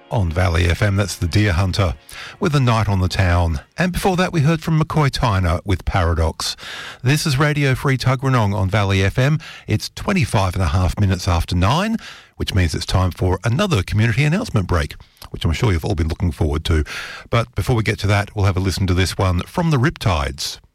On Valley FM, that's The Deer Hunter with A Night on the Town. And before that, we heard from McCoy Tyner with Paradox. This is Radio Free Tuggeranong on Valley FM. It's 25 and a half minutes after 9, which means it's time for another community announcement break, which I'm sure you've all been looking forward to. But before we get to that, we'll have a listen to this one from the Riptides.